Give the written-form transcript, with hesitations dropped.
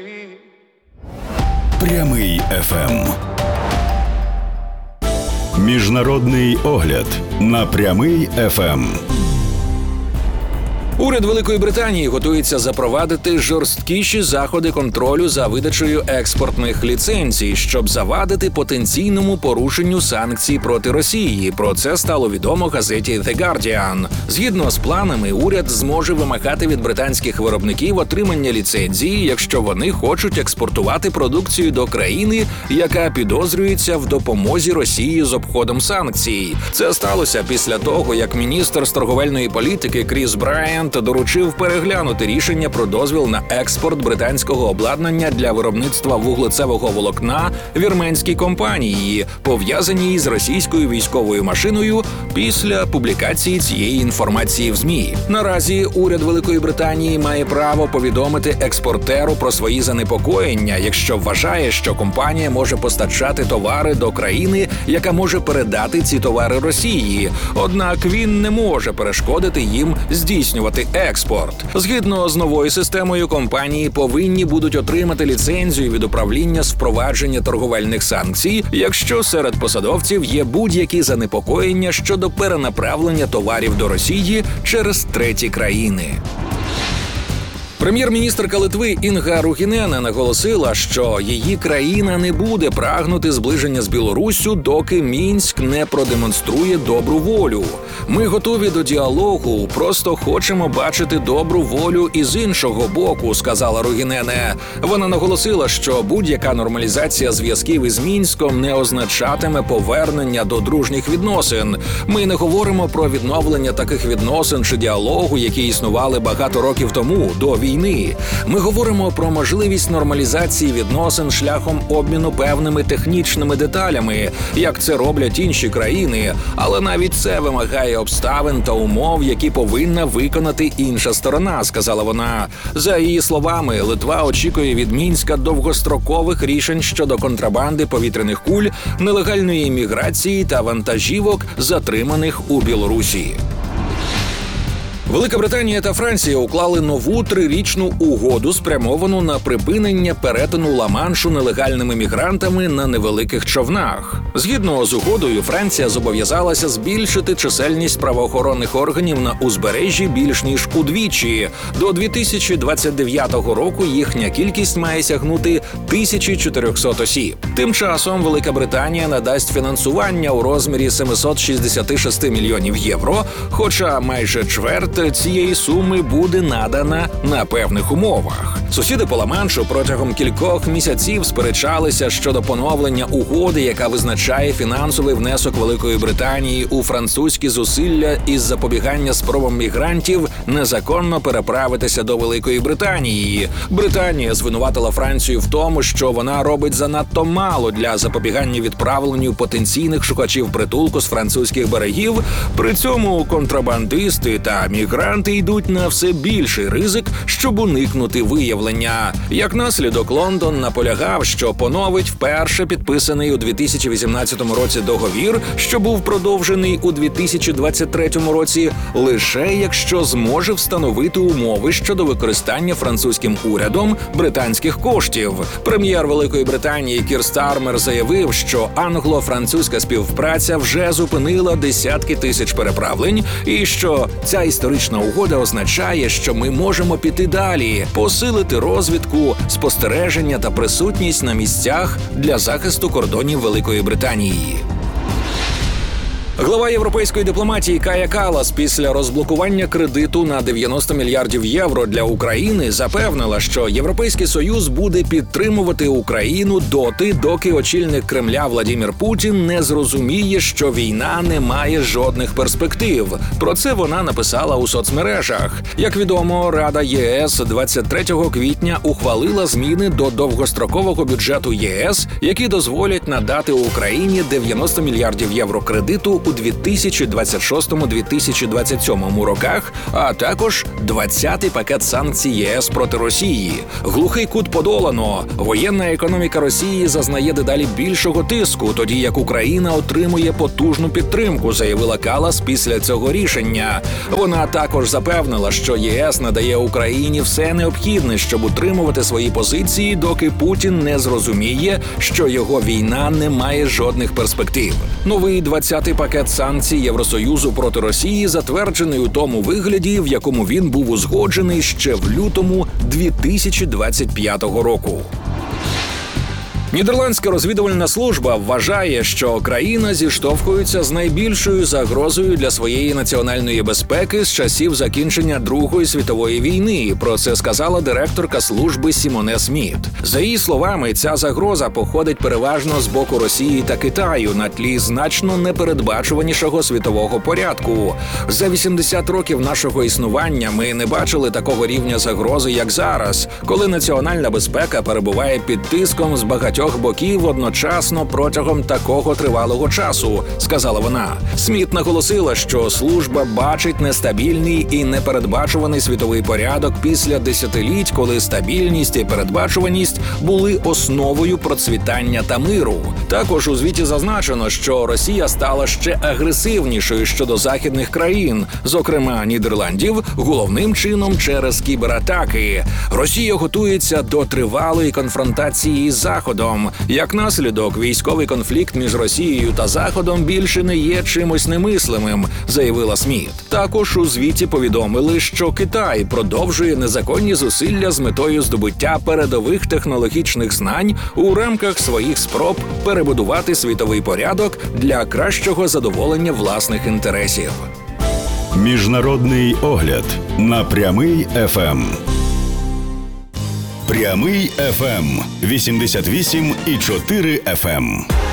Прямий ФМ. Міжнародний огляд на Прямий ФМ. Уряд Великої Британії готується запровадити жорсткіші заходи контролю за видачею експортних ліцензій, щоб завадити потенційному порушенню санкцій проти Росії. Про це стало відомо газеті The Guardian. Згідно з планами, уряд зможе вимагати від британських виробників отримання ліцензії, якщо вони хочуть експортувати продукцію до країни, яка підозрюється в допомозі Росії з обходом санкцій. Це сталося після того, як міністр з торговельної політики Кріс Брайант доручив переглянути рішення про дозвіл на експорт британського обладнання для виробництва вуглецевого волокна вірменській компанії, пов'язаній з російською військовою машиною, після публікації цієї інформації в ЗМІ. Наразі уряд Великої Британії має право повідомити експортеру про свої занепокоєння, якщо вважає, що компанія може постачати товари до країни, яка може передати ці товари Росії. Однак він не може перешкодити їм здійснювати експорт. Згідно з новою системою, компанії повинні будуть отримати ліцензію від управління з впровадження торговельних санкцій, якщо серед посадовців є будь-які занепокоєння щодо перенаправлення товарів до Росії через треті країни. Прем'єр-міністрка Литви Інга Рухінена наголосила, що її країна не буде прагнути зближення з Білоруссю, доки Мінськ не продемонструє добру волю. Ми готові до діалогу, просто хочемо бачити добру волю і з іншого боку, сказала Рухінене. Вона наголосила, що будь-яка нормалізація зв'язків із Мінськом не означатиме повернення до дружніх відносин. Ми не говоримо про відновлення таких відносин чи діалогу, які існували багато років тому, до війни. Ми говоримо про можливість нормалізації відносин шляхом обміну певними технічними деталями, як це роблять інші країни, але навіть це вимагає обставин та умов, які повинна виконати інша сторона, сказала вона. За її словами, Литва очікує від Мінська довгострокових рішень щодо контрабанди повітряних куль, нелегальної імміграції та вантажівок, затриманих у Білорусі. Велика Британія та Франція уклали нову 3-річну угоду, спрямовану на припинення перетину Ла-Маншу нелегальними мігрантами на невеликих човнах. Згідно з угодою, Франція зобов'язалася збільшити чисельність правоохоронних органів на узбережжі більш ніж удвічі. До 2029 року їхня кількість має сягнути 1400 осіб. Тим часом Велика Британія надасть фінансування у розмірі 766 мільйонів євро, хоча майже чверть цієї суми буде надана на певних умовах. Сусіди по Ла-Маншу протягом кількох місяців сперечалися щодо поновлення угоди, яка визначає фінансовий внесок Великої Британії у французькі зусилля із запобігання спробам мігрантів незаконно переправитися до Великої Британії. Британія звинуватила Францію в тому, що вона робить занадто мало для запобігання відправленню потенційних шукачів притулку з французьких берегів. При цьому контрабандисти та мігранти йдуть на все більший ризик, щоб уникнути виявлення. Як наслідок, Лондон наполягав, що поновить вперше підписаний у 2018 році договір, що був продовжений у 2023 році, лише якщо зможе встановити умови щодо використання французьким урядом британських коштів. Прем'єр Великої Британії Кір Стармер заявив, що англо-французька співпраця вже зупинила десятки тисяч переправлень і що ця історична угода означає, що ми можемо піти далі, посилити розвідку, спостереження та присутність на місцях для захисту кордонів Великої Британії. Глава європейської дипломатії Кая Каллас після розблокування кредиту на 90 мільярдів євро для України запевнила, що Європейський Союз буде підтримувати Україну доти, доки очільник Кремля Владимир Путін не зрозуміє, що війна не має жодних перспектив. Про це вона написала у соцмережах. Як відомо, Рада ЄС 23 квітня ухвалила зміни до довгострокового бюджету ЄС, які дозволять надати Україні 90 мільярдів євро кредиту у 2026-2027 роках, а також 20-й пакет санкцій ЄС проти Росії. Глухий кут подолано. Воєнна економіка Росії зазнає дедалі більшого тиску, тоді як Україна отримує потужну підтримку, заявила Каллас після цього рішення. Вона також запевнила, що ЄС надає Україні все необхідне, щоб утримувати свої позиції, доки Путін не зрозуміє, що його війна не має жодних перспектив. Новий 20-й пакет санкцій Євросоюзу проти Росії затверджений у тому вигляді, в якому він був узгоджений ще в лютому 2025 року. Нідерландська розвідувальна служба вважає, що країна зіштовхується з найбільшою загрозою для своєї національної безпеки з часів закінчення Другої світової війни. Про це сказала директорка служби Сімоне Сміт. За її словами, ця загроза походить переважно з боку Росії та Китаю на тлі значно непередбачуванішого світового порядку. За 80 років нашого існування ми не бачили такого рівня загрози, як зараз, коли національна безпека перебуває під тиском з багатьох боків одночасно протягом такого тривалого часу, сказала вона. Сміт наголосила, що служба бачить нестабільний і непередбачуваний світовий порядок після десятиліть, коли стабільність і передбачуваність були основою процвітання та миру. Також у звіті зазначено, що Росія стала ще агресивнішою щодо західних країн, зокрема Нідерландів, головним чином через кібератаки. Росія готується до тривалої конфронтації із Заходом. Як наслідок, військовий конфлікт між Росією та Заходом більше не є чимось немислимим, заявила Сміт. Також у звіті повідомили, що Китай продовжує незаконні зусилля з метою здобуття передових технологічних знань у рамках своїх спроб перебудувати світовий порядок для кращого задоволення власних інтересів. Міжнародний огляд на Прямий ФМ. Прямий ФМ 88,4 FM.